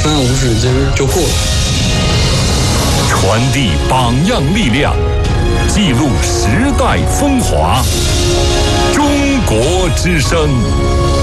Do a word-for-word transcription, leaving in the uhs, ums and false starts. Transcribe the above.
三五十斤就够了。 传递榜样力量，记录时代风华。中国之声。